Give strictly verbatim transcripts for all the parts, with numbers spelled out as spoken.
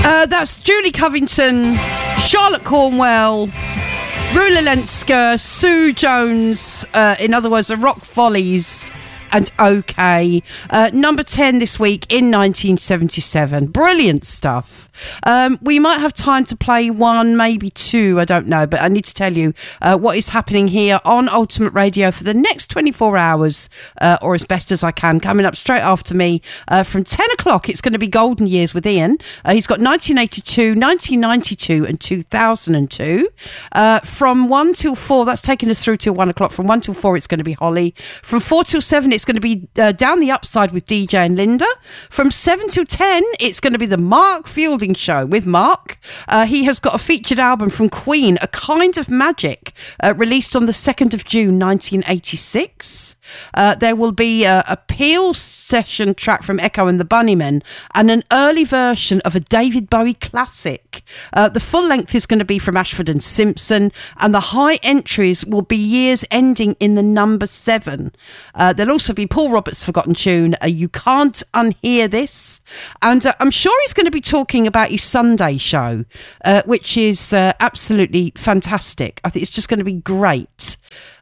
Uh, that's Julie Covington, Charlotte Cornwell, Rula Lenska, Sue Jones, uh, in other words, the Rock Follies, and OK. Uh, number ten this week in nineteen seventy-seven. Brilliant stuff. Um, we might have time to play one, maybe two, I don't know, but I need to tell you uh, what is happening here on Ultimate Radio for the next twenty-four hours, uh, or as best as I can. Coming up straight after me uh, from ten o'clock, it's going to be Golden Years with Ian. Uh, he's got nineteen eighty-two, nineteen ninety-two and two thousand two. Uh, from one till four, that's taking us through till one o'clock. From one till four, it's going to be Holly. From four till seven, it's going to be uh, Down the Upside with D J and Linda. From seven till ten, it's going to be the Mark Fielding Show with Mark. Uh, he has got a featured album from Queen, A Kind of Magic, uh, released on the second of June nineteen eighty-six. Uh, there will be a, a Peel session track from Echo and the Bunnymen and an early version of a David Bowie classic. Uh, the full length is going to be from Ashford and Simpson, and the high entries will be years ending in the number seven. Uh, there'll also be Paul Roberts' forgotten tune, uh, You Can't Unhear This, and uh, I'm sure he's going to be talking about his Sunday show, uh, which is uh, absolutely fantastic. I think it's just going to be great.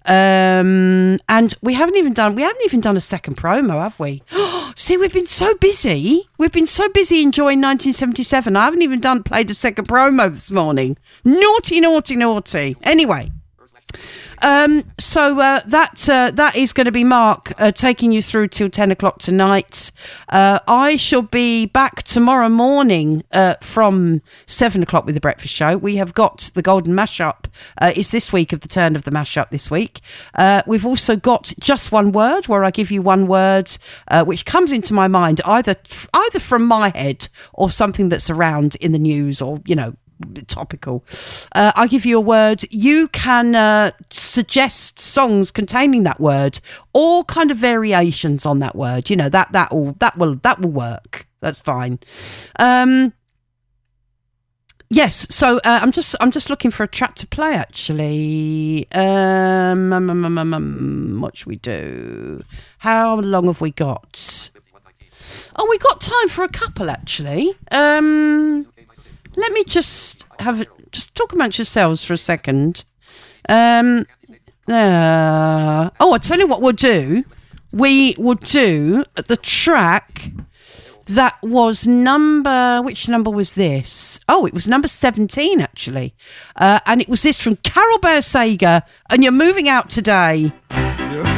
Um, and we haven't even done we haven't even done a second promo, have we? See, we've been so busy. We've been so busy enjoying nineteen seventy-seven. I haven't even done played a second promo this morning. Naughty, naughty, naughty. Anyway. Um, so uh, that uh, that is going to be Mark uh, taking you through till ten o'clock tonight. Uh, I shall be back tomorrow morning uh, from seven o'clock with the breakfast show. We have got the Golden Mashup. Uh, is this week of the turn of the mashup this week. Uh, we've also got Just One Word, where I give you one word uh, which comes into my mind either either from my head or something that's around in the news or, you know, topical. uh, I give you a word. You can uh, suggest songs containing that word or kind of variations on that word. You know, that that will that will that will work. That's fine. Um yes, so uh, I'm just I'm just looking for a track to play actually. Um, um, um, um, um, um what should we do? How long have we got? Oh, we got time for a couple actually. Um Let me just have just talk amongst yourselves for a second. Um, uh, oh, I'll tell you what we'll do. We will do the track that was number... Which number was this? Oh, it was number seventeen, actually. Uh, and it was this from Carol Bayer Sager, and You're Moving Out Today. Yeah.